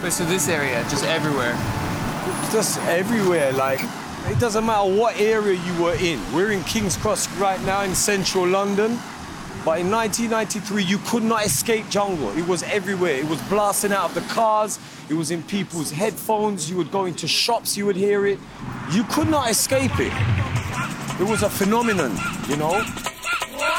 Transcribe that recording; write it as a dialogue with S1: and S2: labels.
S1: Wait, so this area, just everywhere?
S2: Just everywhere, like, it doesn't matter what area you were in. We're in King's Cross right now in central London, but in 1993, you could not escape jungle. It was everywhere. It was blasting out of the cars. It was in people's headphones. You would go into shops, you would hear it. You could not escape it. It was a phenomenon, you know?